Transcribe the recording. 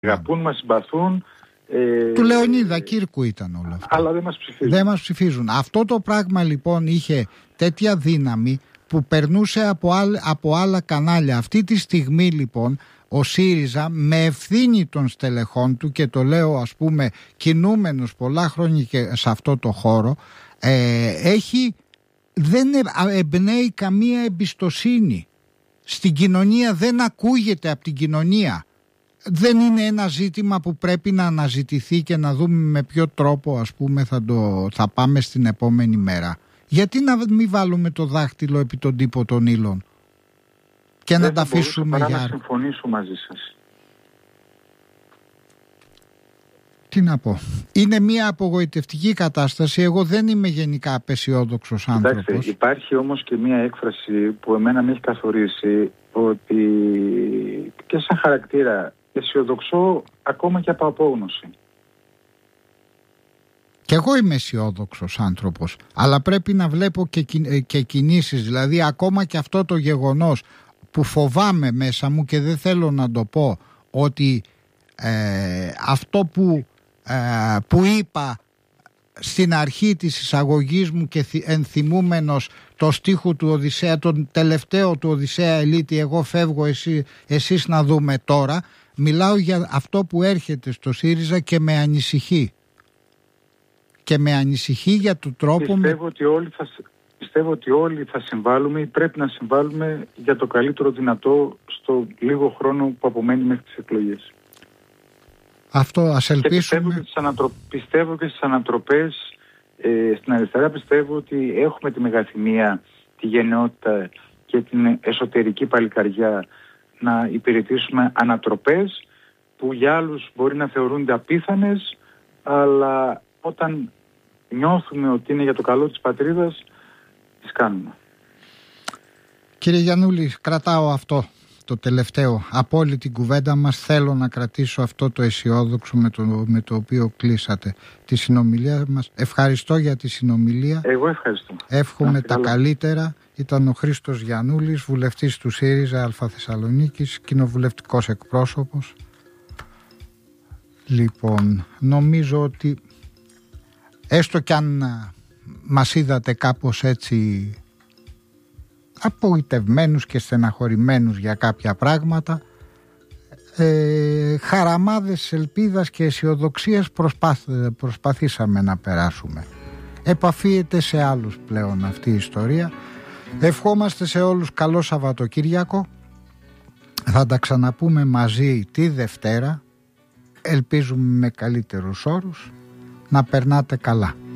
αγαπούν, μας συμπαθούν. Του Λεωνίδα Κύρκου ήταν όλο αυτό. Αλλά δεν μας ψηφίζουν. Δεν μας ψηφίζουν. Αυτό το πράγμα λοιπόν είχε τέτοια δύναμη που περνούσε από άλλα κανάλια. Αυτή τη στιγμή λοιπόν ο ΣΥΡΙΖΑ με ευθύνη των στελεχών του, και το λέω ας πούμε κινούμενος πολλά χρόνια και σε αυτό το χώρο, δεν εμπνέει καμία εμπιστοσύνη στην κοινωνία, δεν ακούγεται από την κοινωνία. Δεν είναι ένα ζήτημα που πρέπει να αναζητηθεί και να δούμε με ποιο τρόπο ας πούμε θα πάμε στην επόμενη μέρα. Γιατί να μην βάλουμε το δάχτυλο επί τον τύπο των ύλων και να τα αφήσουμε για... να συμφωνήσω μαζί σας. Τι να πω. Είναι μια απογοητευτική κατάσταση. Εγώ δεν είμαι γενικά απεσιόδοξος άνθρωπος. Κοιτάξτε, υπάρχει όμως και μια έκφραση που εμένα με έχει καθορίσει, ότι και σαν χαρακτήρα αισιοδοξώ ακόμα και από απόγνωση. Και εγώ είμαι αισιόδοξος άνθρωπος, αλλά πρέπει να βλέπω και κινήσεις. Δηλαδή ακόμα και αυτό το γεγονός που φοβάμαι μέσα μου και δεν θέλω να το πω, ότι αυτό που είπα στην αρχή της εισαγωγής μου και ενθυμούμενος το στίχο του Οδυσσέα, τον τελευταίο του Οδυσσέα Ελίτη, εγώ φεύγω εσείς να δούμε τώρα, μιλάω για αυτό που έρχεται στο ΣΥΡΙΖΑ και με ανησυχεί. Και με ανησυχεί για τον τρόπο... Πιστεύω ότι όλοι θα συμβάλλουμε ή πρέπει να συμβάλλουμε για το καλύτερο δυνατό στο λίγο χρόνο που απομένει μέχρι τις εκλογές. Αυτό ας ελπίσουμε. Και πιστεύω και στις ανατροπές στην αριστερά. Πιστεύω ότι έχουμε τη μεγαθυμία, τη γενναιότητα και την εσωτερική παλικαριά να υπηρετήσουμε ανατροπές που για άλλους μπορεί να θεωρούνται απίθανες, αλλά όταν νιώθουμε ότι είναι για το καλό της πατρίδας, τις κάνουμε. Κύριε Γιαννούλη, κρατάω αυτό το τελευταίο από όλη την κουβέντα μας. Θέλω να κρατήσω αυτό το αισιόδοξο με το οποίο κλείσατε τη συνομιλία μας. Ευχαριστώ για τη συνομιλία. Εγώ ευχαριστώ. Εύχομαι τα καλύτερα. Ήταν ο Χρήστος Γιαννούλης, βουλευτής του ΣΥΡΙΖΑ Α Θεσσαλονίκης, κοινοβουλευτικός εκπρόσωπος. Λοιπόν, νομίζω ότι έστω κι αν μας είδατε κάπως έτσι απογοητευμένους και στεναχωρημένους για κάποια πράγματα, χαραμάδες ελπίδας και αισιοδοξίας προσπαθήσαμε να περάσουμε. Επαφίεται σε άλλους πλέον αυτή η ιστορία. Ευχόμαστε σε όλους καλό Σαββατοκύριακο. Θα τα ξαναπούμε μαζί τη Δευτέρα. Ελπίζουμε με καλύτερους όρους. Να περνάτε καλά.